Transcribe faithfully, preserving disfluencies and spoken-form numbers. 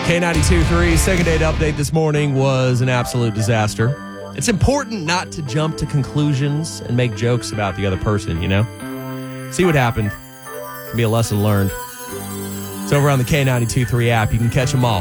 K ninety-two three second date update this morning was an absolute disaster. It's important not to jump to conclusions and make jokes about the other person, you know? See what happened. Be a lesson learned. It's over on the K ninety-two three app. You can catch them all.